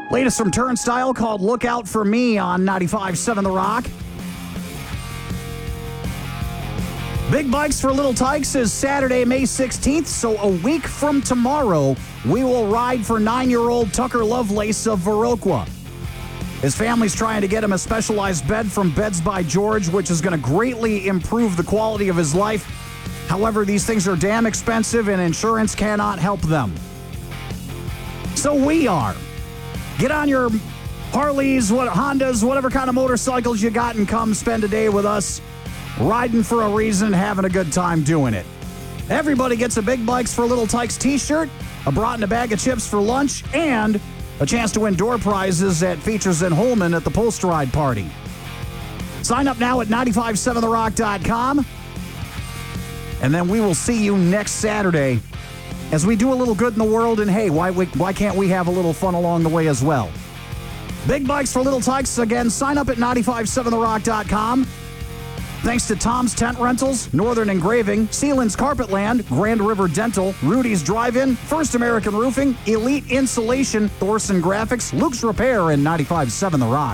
Latest from Turnstile called Look Out For Me on 95.7 The Rock. Big Bikes for Little Tykes is Saturday, May 16th, so a week from tomorrow, we will ride for 9-year-old Tucker Lovelace of Viroqua. His family's trying to get him a specialized bed from Beds by George, which is going to greatly improve the quality of his life. However, these things are damn expensive and insurance cannot help them. So we are. Get on your Harleys, Hondas, whatever kind of motorcycles you got, and come spend a day with us, riding for a reason, having a good time doing it. Everybody gets a Big Bikes for Little Tykes t-shirt, a brat and a bag of chips for lunch, and a chance to win door prizes at Features in Holman at the Post Ride Party. Sign up now at 957therock.com, and then we will see you next Saturday as we do a little good in the world, and hey, why can't we have a little fun along the way as well? Big Bikes for Little Tykes, again, sign up at 957therock.com. Thanks to Tom's Tent Rentals, Northern Engraving, Sealand's Carpetland, Grand River Dental, Rudy's Drive-In, First American Roofing, Elite Insulation, Thorson Graphics, Luke's Repair, and 95.7 The Rock.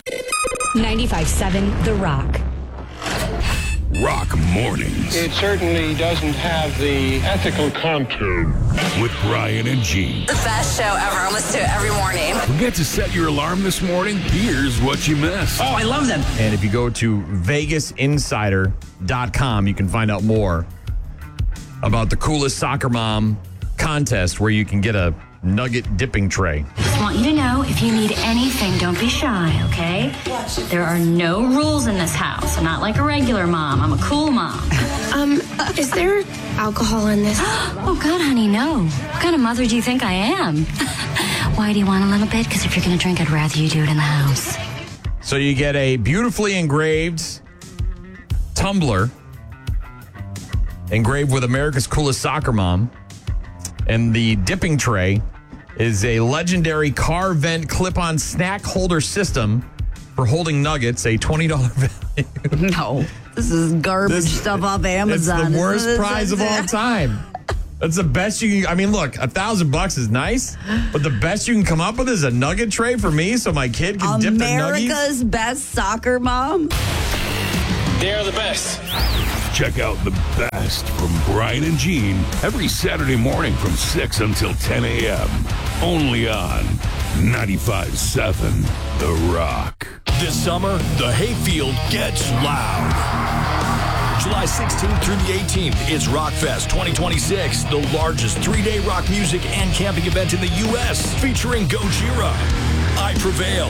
95.7 The Rock. Rock Mornings. It certainly doesn't have the ethical contour. With Brian and Gene. The best show ever. I listen to it every morning. Forget to set your alarm this morning? Here's what you missed. Oh, I love them. And if you go to VegasInsider.com, you can find out more about the coolest soccer mom contest where you can get a nugget dipping tray. Just want you to know, if you need anything, don't be shy, okay? There are no rules in this house. I'm not like a regular mom. I'm a cool mom. Is there alcohol in this? Oh, God, honey, no. What kind of mother do you think I am? Why do you want a little bit? Because if you're going to drink, I'd rather you do it in the house. So you get a beautifully engraved tumbler engraved with America's coolest soccer mom. And the dipping tray is a legendary car vent clip-on snack holder system for holding nuggets, a $20 value. No, this is garbage stuff off Amazon. It's the worst prize of all time. That's the best you can. I mean, look, $1,000 is nice, but the best you can come up with is a nugget tray for me so my kid can dip their nuggies. America's best soccer mom. They're the best. Check out the best from Brian and Gene every Saturday morning from 6 until 10 a.m. Only on 95.7 The Rock. This summer, the hayfield gets loud. July 16th through the 18th is Rockfest 2026, the largest 3-day rock music and camping event in the U.S. featuring Gojira, I Prevail,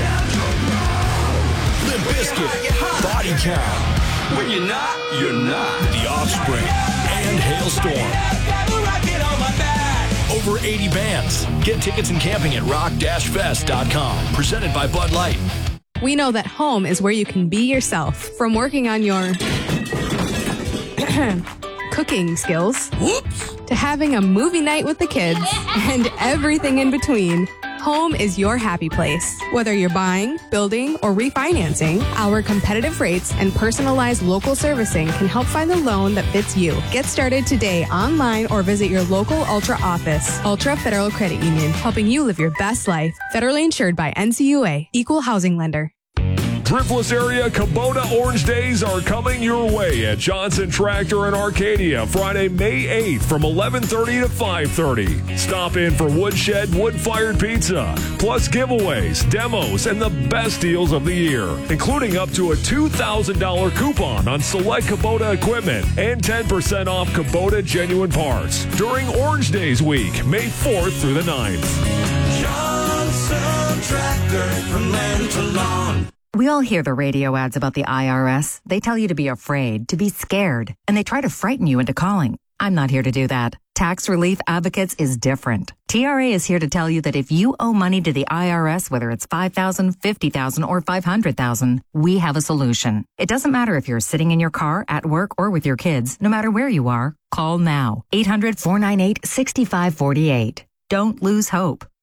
Limp Bizkit, Body Count, when you're not, The Offspring, and Hailstorm. Over 80 bands. Get tickets and camping at rock-fest.com. Presented by Bud Light. We know that home is where you can be yourself. From working on your cooking skills, to having a movie night with the kids, and everything in between. Home is your happy place. Whether you're buying, building, or refinancing, our competitive rates and personalized local servicing can help find the loan that fits you. Get started today online or visit your local Ultra office. Ultra Federal Credit Union, helping you live your best life. Federally insured by NCUA, Equal Housing Lender. Driftless area Kubota Orange Days are coming your way at Johnson Tractor in Arcadia Friday, May 8th from 11:30 to 5:30. Stop in for Woodshed wood-fired pizza, plus giveaways, demos, and the best deals of the year, including up to a $2,000 coupon on select Kubota equipment and 10% off Kubota genuine parts during Orange Days week, May 4th through the 9th. Johnson Tractor from land to lawn. We all hear the radio ads about the IRS. They tell you to be afraid, to be scared, and they try to frighten you into calling. I'm not here to do that. Tax Relief Advocates is different. TRA is here to tell you that if you owe money to the IRS, whether it's $5,000, $50,000, or $500,000, we have a solution. It doesn't matter if you're sitting in your car, at work, or with your kids. No matter where you are, call now. 800-498-6548. Don't lose hope.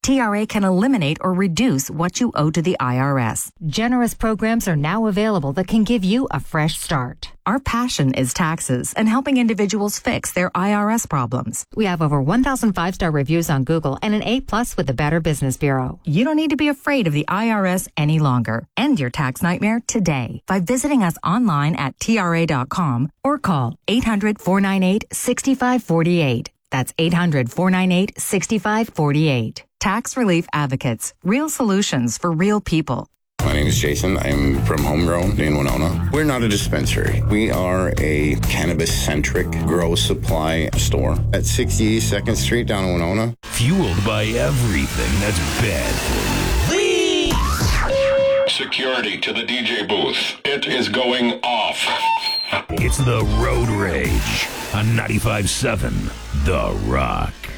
TRA can eliminate or reduce what you owe to the IRS. Generous programs are now available that can give you a fresh start. Our passion is taxes and helping individuals fix their IRS problems. We have over 1,000 5-star reviews on Google and an A+ with the Better Business Bureau. You don't need to be afraid of the IRS any longer. End your tax nightmare today by visiting us online at TRA.com or call 800-498-6548. That's 800-498-6548. Tax Relief Advocates. Real solutions for real people. My name is Jason. I'm from Homegrown in Winona. We're not a dispensary. We are a cannabis-centric grow supply store at 60 2nd Street down in Winona. Fueled by everything that's bad for you. Security to the DJ booth. It is going off. It's the Road Rage on 95.7 The Rock.